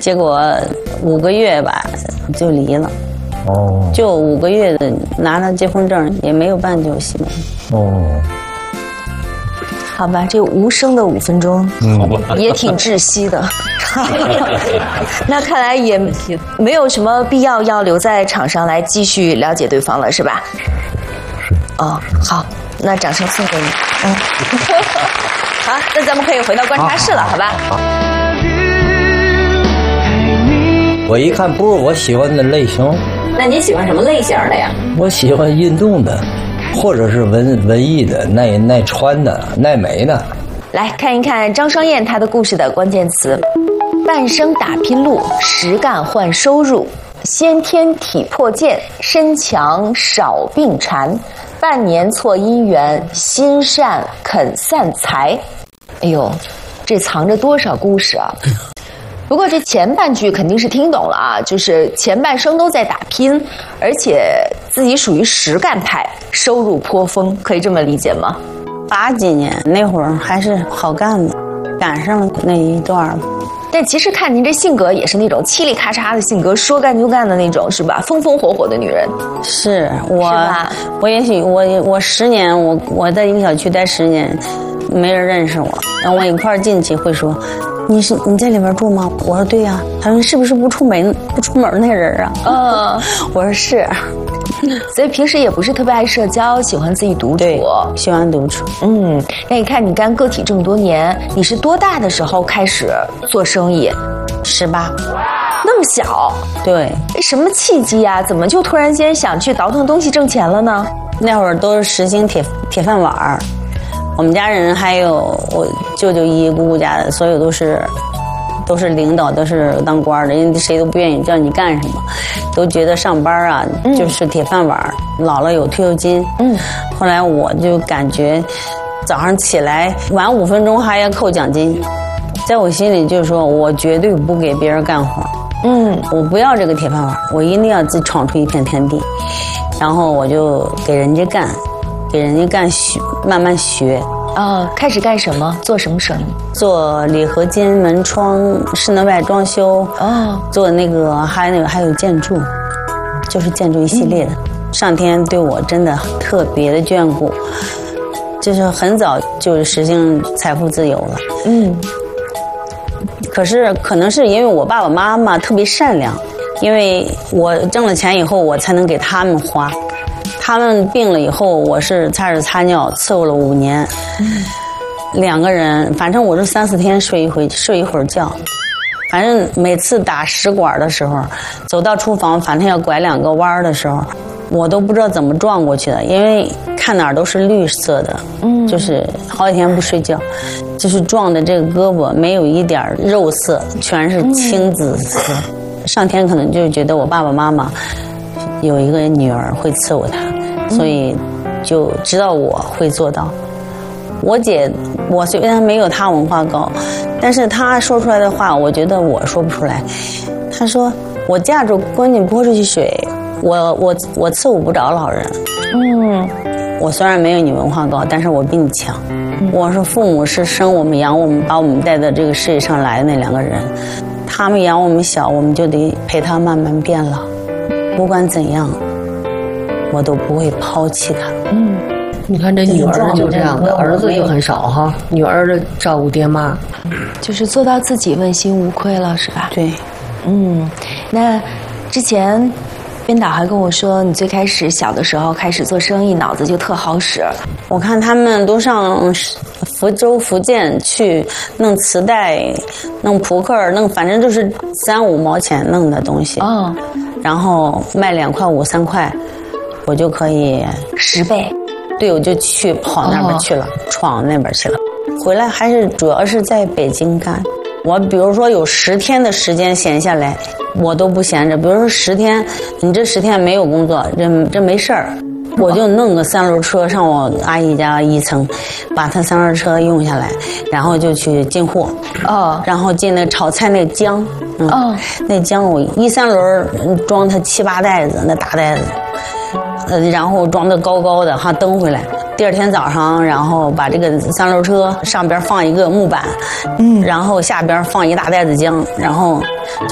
结果5个月吧就离了。 哦， 就5个月的拿了结婚证也没有办就行。 哦， 好吧，这无声的5分钟，也挺窒息的。那看来也没有什么必要要留在场上来继续了解对方了，是吧？ 是。 哦，好，那掌声送给你。好，那咱们可以回到观察室了，好吧？ 我一看不是我喜欢的类型。 那你喜欢什么类型的呀？ 我喜欢运动的，或者是文艺的、耐穿的、耐美的。 来看一看张双燕她的故事的关键词：半生打拼路，实干换收入，先天体魄健，身强少病缠，半年错姻缘，心善肯散财。哎呦，这藏着多少故事啊！不过这前半句肯定是听懂了啊，就是前半生都在打拼，而且自己属于实干派，收入颇丰，可以这么理解吗 ？80几年那会儿还是好干的，赶上了那一段。 但其实看您这性格也是那种嘁里咔嚓的性格，说干就干的那种，是吧？风风火火的女人。 是我也许我10年，我在一个小区待10年，没人认识我，然后我一块进去会说。你在里边住吗？我说对呀。他说你是不是不出门那人啊？我说是。 所以平时也不是特别爱社交，喜欢自己独处。 对，喜欢独处。 那你看你干个体这么多年，你是多大的时候开始做生意 ？18。 那么小？ 对。 什么契机啊？怎么就突然间想去倒腾东西挣钱了呢？ 那会儿都是实行铁饭碗。我们家人还有我舅舅姨姨姑姑家的，所有都是领导，都是当官的，因为谁都不愿意叫你干什么，都觉得上班啊就是铁饭碗，老了有退休金。后来我就感觉早上起来晚5分钟还要扣奖金，在我心里就是说我绝对不给别人干活。我不要这个铁饭碗，我一定要自己闯出一片天地。然后我就给人家干，慢慢学。 开始干什么？做什么生意？ 做铝合金门窗、室内外装修。做那个还有建筑，就是建筑一系列的。上天对我真的特别的眷顾，就是很早就实行财富自由了。可是可能是因为我爸爸妈妈特别善良，因为我挣了钱以后，我才能给他们花。他们病了以后，我是擦屎擦尿伺候了5年，2个人，反正我是3、4天睡一会儿觉，反正每次打食管的时候，走到厨房，反正要拐2个弯的时候，我都不知道怎么撞过去的，因为看哪儿都是绿色的，就是好几天不睡觉，就是撞的这个胳膊没有一点肉色，全是青紫色。上天可能就觉得我爸爸妈妈有一个女儿会伺候他，所以就知道我会做到。我姐，我虽然没有她文化高，但是她说出来的话，我觉得我说不出来。她说我架着闺女泼出去水，我伺候不着老人。我虽然没有你文化高，但是我比你强。我说父母是生我们养我们，把我们带到这个世界上来的那2个人，他们养我们小，我们就得陪他慢慢变老。不管怎样，我都不会抛弃他。 你看这女儿就这样的，儿子又很少哈，女儿的照顾爹妈， 就是做到自己问心无愧了，是吧？ 对。 那之前编导还跟我说，你最开始小的时候开始做生意，脑子就特好使。 我看他们都上福州、福建去弄磁带、弄扑克、反正就是3、5毛钱弄的东西。然后卖2块5、3块，我就可以 10倍。 对，我就去跑那边去了，闯那边去了。回来还是主要是在北京干。我比如说有10天的时间闲下来，我都不闲着。比如说10天，你这10天没有工作，这没事儿，我就弄个3轮车上我阿姨家1层，把她3轮车用下来，然后就去进货。然后进那炒菜那姜，那姜我3轮装它7、8袋子，那大袋子。然后装得高高的哈，蹬回来。第2天早上，然后把这个3轮车上边放一个木板，然后下边放一大袋子姜，然后